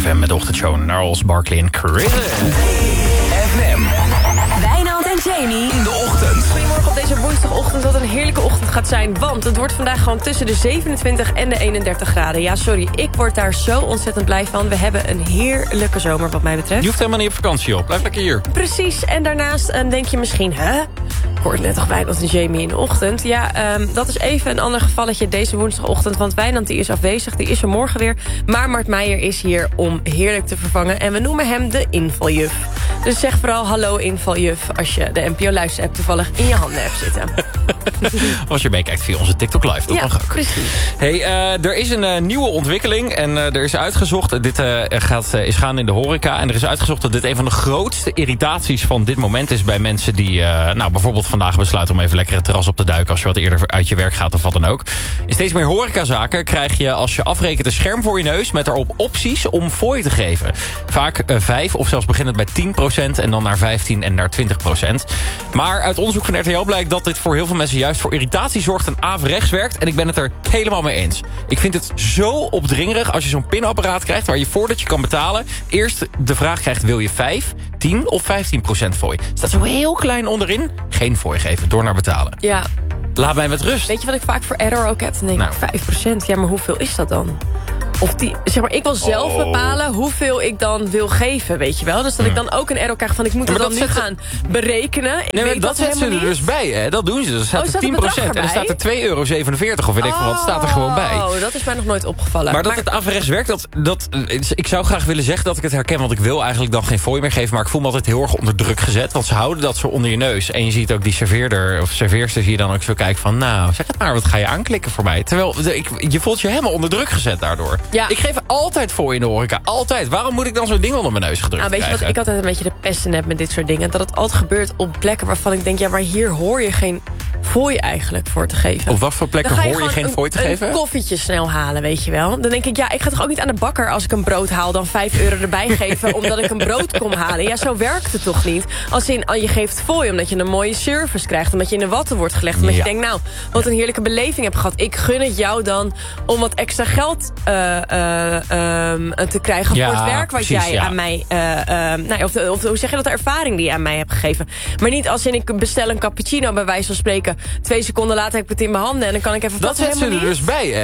FM met de ochtendshow. Gnarls, Barkley en Chris. FM. Wijnand en Jamie In de ochtend. Goedemorgen op deze woensdagochtend. Wat een heerlijke ochtend gaat zijn. Want het wordt vandaag gewoon tussen de 27 en de 31 graden. Ja, sorry, ik word daar zo ontzettend blij van. We hebben een heerlijke zomer wat mij betreft. Je hoeft helemaal niet op vakantie op. Blijf lekker hier. Precies, en daarnaast denk je misschien... Ik hoorde net toch Wijnand en Jamie in de ochtend. Ja, dat is even een ander gevalletje deze woensdagochtend. Want Wijnand die is afwezig, die is er morgen weer. Maar Mart Meijer is hier om heerlijk te vervangen. En we noemen hem de invaljuf. Dus zeg vooral hallo invaljuf als je de NPO-luisterapp toevallig in je handen hebt zitten. Als je meekijkt via onze TikTok Live. Dat Ja, mag ook. precies. Hey, er is een nieuwe ontwikkeling. En er is uitgezocht, dit is gaan in de horeca. En er is uitgezocht dat dit een van de grootste irritaties van dit moment is bij mensen die bijvoorbeeld vandaag besluiten om even lekker het terras op te duiken als je wat eerder uit je werk gaat of wat dan ook. In steeds meer horecazaken krijg je als je afrekent een scherm voor je neus met erop opties om fooi te geven. Vaak 5 of zelfs beginnend bij 10% en dan naar 15 en naar 20%. Maar uit onderzoek van RTL blijkt dat dit voor heel veel mensen juist voor irritatie zorgt en averechts werkt. En ik ben het er helemaal mee eens. Ik vind het zo opdringerig als je zo'n pinapparaat krijgt waar je voordat je kan betalen eerst de vraag krijgt: wil je 5, 10 of 15% fooi? Staat zo heel klein onderin. Geen fooi geven, door naar betalen. Ja, Laat mij met rust. weet je wat ik vaak voor error ook heb? Dan denk ik 5%. Ja, maar hoeveel is dat dan? Of zeg maar, ik wil zelf bepalen hoeveel ik dan wil geven, weet je wel. Dus dat ik dan ook een error krijg van ik moet het dan nu gaan berekenen. Ik weet dat zetten ze er dus bij, hè? Dat doen ze. Er staat er 10% en dan staat er €2,47 of weet ik veel wat. Staat er gewoon bij. Oh, dat is mij nog nooit opgevallen. Maar dat het averechts werkt, ik zou graag willen zeggen dat ik het herken. Want ik wil eigenlijk dan geen fooi meer geven. Maar ik voel me altijd heel erg onder druk gezet. Want ze houden dat zo onder je neus. En je ziet ook die serveerder of serveerster zie je dan ook zo kijken van... nou, zeg het maar, wat ga je aanklikken voor mij? Terwijl je voelt je helemaal onder druk gezet daardoor. Ja. Ik geef altijd fooi in de horeca. Altijd. Waarom moet ik dan zo'n ding onder mijn neus gedrukt weet je wat ik altijd een beetje de pesten heb met dit soort dingen? Dat het altijd gebeurt op plekken waarvan ik denk... ja, maar hier hoor je geen fooi eigenlijk voor te geven. Op wat voor plekken hoor je geen fooi te geven? Een koffietje snel halen, weet je wel. Dan denk ik, ja, ik ga toch ook niet aan de bakker als ik een brood haal... dan €5 erbij geven omdat ik een brood kom halen. Ja, zo werkt het toch niet? Als je geeft fooi omdat je een mooie service krijgt... omdat je in de watten wordt gelegd... omdat je denkt, nou, wat een heerlijke beleving heb gehad. Ik gun het jou dan om wat extra geld te krijgen voor het werk wat jij aan mij... of hoe zeg je dat, de ervaring die je aan mij hebt gegeven. Maar niet als ik bestel een cappuccino bij wijze van spreken... 2 seconden later heb ik het in mijn handen... en dan kan ik even... Dat zetten ze er dus bij, hè?